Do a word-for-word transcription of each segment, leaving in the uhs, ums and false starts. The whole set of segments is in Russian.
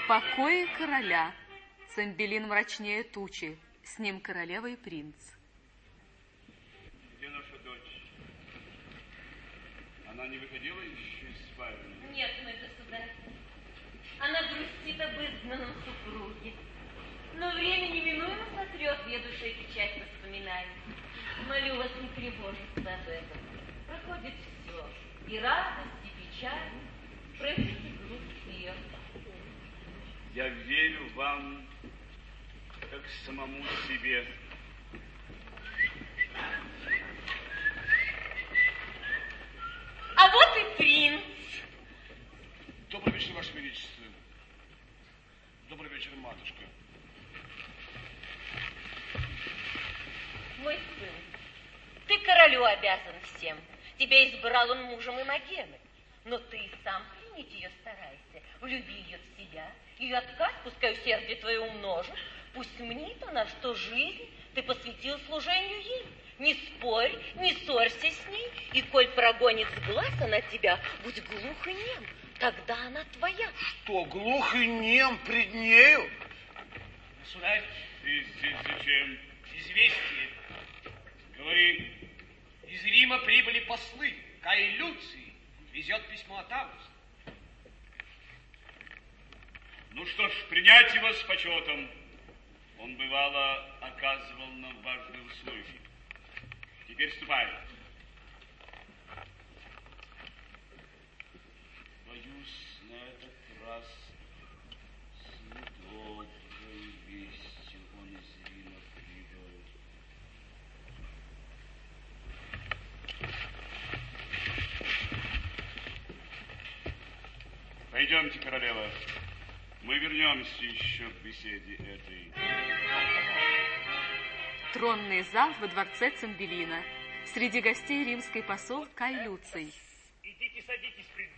покое короля. Цимбелин мрачнее тучи, с ним королева и принц. Где наша дочь? Она не выходила еще из спальни? Нет, мой государь. Она грустит об изгнанном супруге. Но время неминуемо сотрет в ее душе печать воспоминаний. Молю вас не тревожиться об этом. Проходит все. И радость, и печаль. Пройдите грусть ее. Я верю вам, как самому себе. А вот и принц. Добрый вечер, Ваше Величество. Добрый вечер, матушка. Мой сын, ты королю обязан всем. Тебя избрал он мужем Имогены. Но ты и сам принять ее старайся. Влюби ее в себя. Ее отказ, пускай усердие твое умножит. Пусть мнит она, что жизнь ты посвятил служению ей. Не спорь, не ссорься с ней. И коль прогонит с глаз она тебя, будь глух и нем. Тогда она твоя. Что, глух и нем пред нею? Государь, ты здесь зачем? Известие. Говори. Из Рима прибыли послы. Кай Люций везет письмо от Августа. Ну что ж, принять его с почетом. Он, бывало, оказывал нам важные услуги. Теперь ступай. Боюсь, на этот раз с недоброй вестью он из Рима прибыл. Пойдемте, королева. Мы вернемся еще к беседе этой. Тронный зал во дворце Цимбелина. Среди гостей римский посол Кай Люций. Идите, садитесь, принц.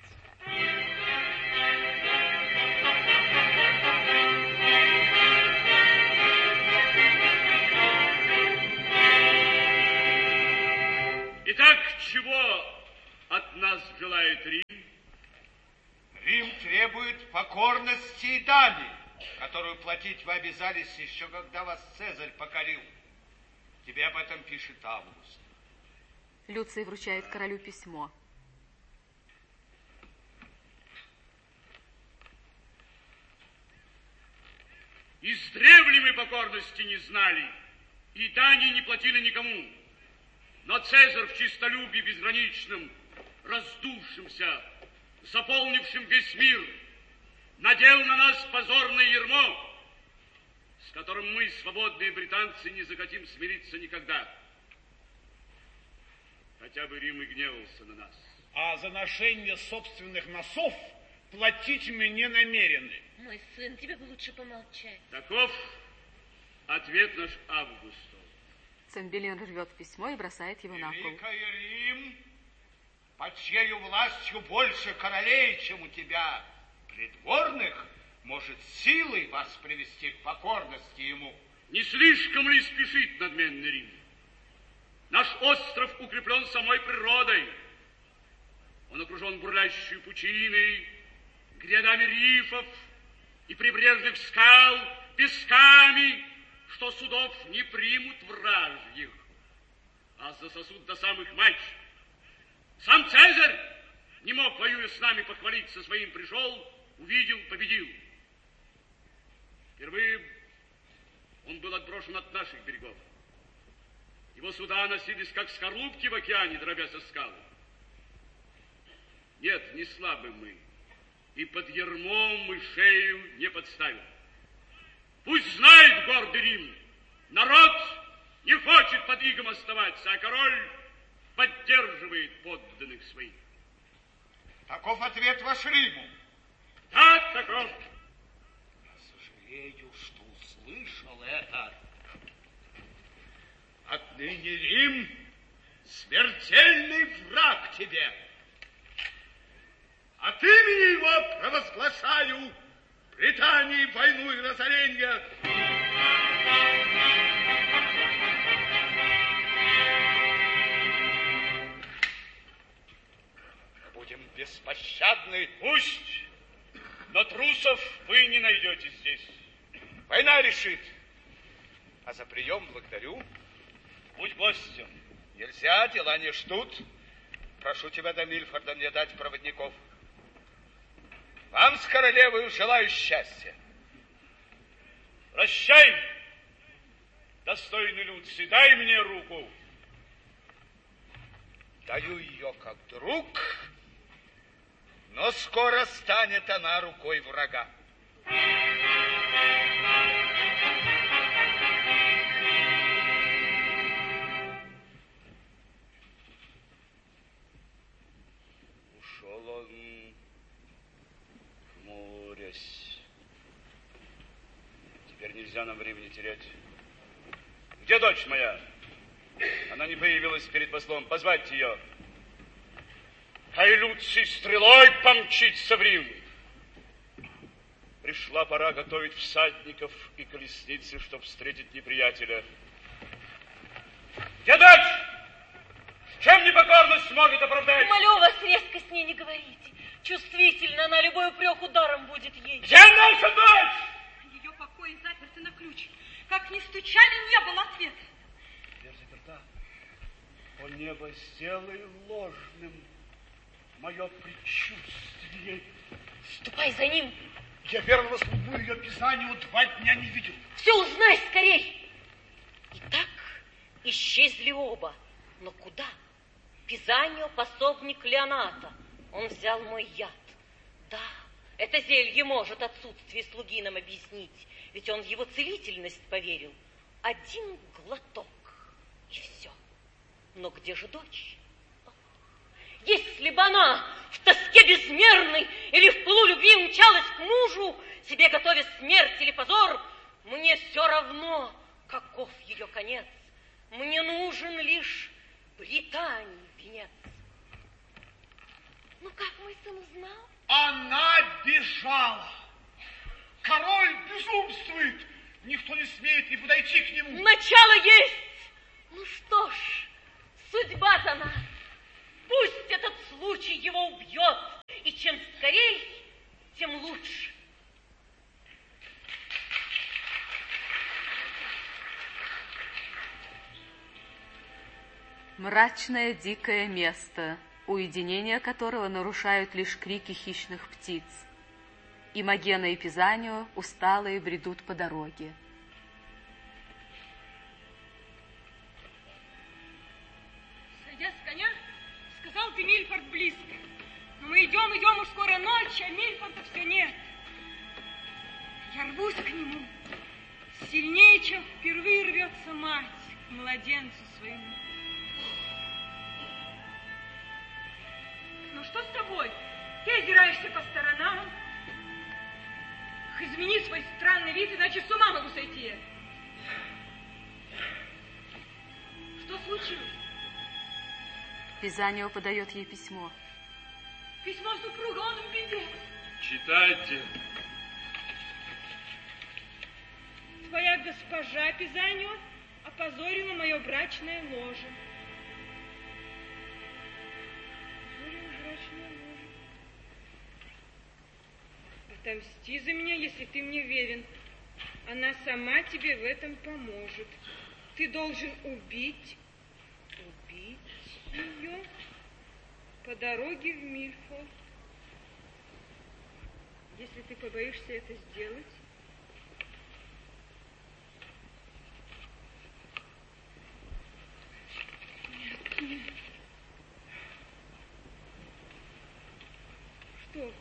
Итак, чего от нас желает Рим? Рим требует покорности и дани, которую платить вы обязались еще, когда вас Цезарь покорил. Тебе об этом пишет Август. Люций вручает королю письмо. Издревле мы покорности не знали, и дани не платили никому. Но Цезарь в честолюбии безграничном, раздувшимся, заполнившим весь мир, надел на нас позорное ярмо, с которым мы, свободные британцы, не захотим смириться никогда. Хотя бы Рим и гневался на нас. А за ношение собственных носов платить мы не намерены. Мой сын, тебе бы лучше помолчать. Таков ответ наш Августу. Цимбелин рвет письмо и бросает его на пол. Великий Рим, под чьей властью больше королей, чем у тебя, придворных, может силой вас привести к покорности ему. Не слишком ли спешит надменный Рим? Наш остров укреплен самой природой. Он окружен бурлящей пучиной, грядами рифов и прибрежных скал, песками, что судов не примут вражьих, а засосут до самых мачт. Сам Цезарь не мог, воюя с нами, похвалиться своим. Пришел, увидел, победил. Впервые он был отброшен от наших берегов. Его суда носились, как скорлупки в океане, дробясь о скалы. Нет, не слабы мы, и под ярмом мы шею не подставим. Пусть знает гордый Рим, народ не хочет под игом оставаться, а король поддерживает подданных своих. Таков ответ ваш Риму. Так, таков. Я сожалею, что услышал это. Отныне Рим смертельный враг тебе. От имени его провозглашаю Британии войну и разорение. Мы будем беспощадны. Пусть, но трусов вы не найдете здесь. Война решит. А за прием благодарю. Будь гостем. Нельзя, дела не ждут. Прошу тебя до Мильфорда мне дать проводников. Вам с королевой желаю счастья. Прощай, достойный Люций, дай мне руку. Даю ее как друг, но скоро станет она рукой врага. Ушел он, хмурясь. Теперь нельзя нам времени терять. Где дочь моя? Она не появилась перед послом. Позвать ее. Кай Люций стрелой помчится в Рим. Пришла пора готовить всадников и колесницы, чтоб встретить неприятеля. Где дочь? Чем непокорность может оправдать? Молю вас, резко с ней не говорите. Чувствительно она, любой упрек ударом будет ей. Где наша дочь? Ее покои заперты на ключ. Как ни стучали, не было ответа. Дверь заперта. О, небо, сделай ложным мое предчувствие. Ступай за ним. Я верного слугу ее писанию два дня не видел. Все узнай скорей. Итак, исчезли оба. Но куда? Пизанio, пособник Леоната. Он взял мой яд. Да, это зелье может отсутствие слуги нам объяснить, ведь он в его целительность поверил. Один глоток, и все. Но где же дочь? Если бы она в тоске безмерной или в пылу любви умчалась к мужу, себе готовя смерть или позор, мне все равно, каков ее конец. Мне нужен лишь Британии венец. Ну, как мой сын узнал? Она бежала. Король безумствует. Никто не смеет и подойти к нему. Начало есть. Ну что ж, судьба дана. Пусть этот случай его убьет. И чем скорей, тем лучше. Мрачное дикое место, уединение которого нарушают лишь крики хищных птиц. Имогена и Пизанио усталые бредут по дороге. Сойдя с коня, сказал ты, Мильфорд близко. Но мы идем, идем, уж скоро ночь, а Мильфорда все нет. Я рвусь к нему. Сильнее, чем впервые рвется мать к младенцу своему. Ну что с тобой? Ты озираешься по сторонам. Измени свой странный вид, иначе с ума могу сойти. Что случилось? Пизанио подает ей письмо. Письмо супруга, он в беде. Читайте. Твоя госпожа Пизанио опозорила мое брачное ложе. Опозорила брачное ложе. Отомсти за меня, если ты мне верен. Она сама тебе в этом поможет. Ты должен убить, убить ее по дороге в Мильфорд. Если ты побоишься это сделать, нет, нет. Что?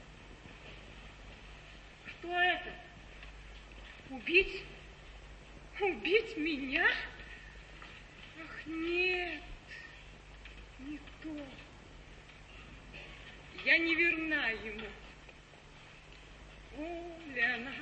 Что это? Убить? Убить меня? Ах, нет, не то. Я не верна ему. О, Леонард,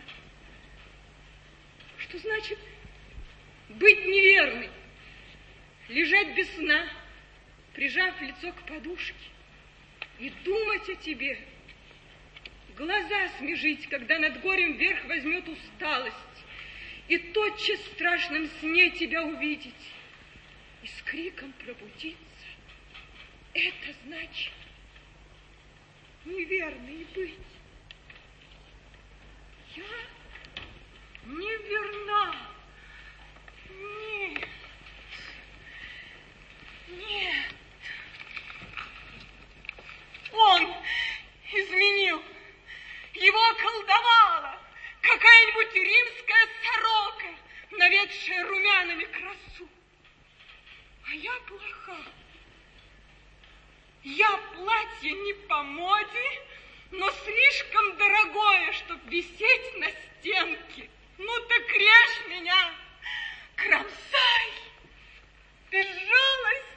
что значит быть неверной? Лежать без сна, прижав лицо к подушке и думать о тебе. Глаза смежить, когда над горем вверх возьмет усталость, и тотчас в страшном сне тебя увидеть и с криком пробудиться. Это значит неверной быть. заведшая румянами красу. А я плоха. Я платье не по моде, но слишком дорогое, чтоб висеть на стенке. Ну так режь меня, кромсай, безжалостно.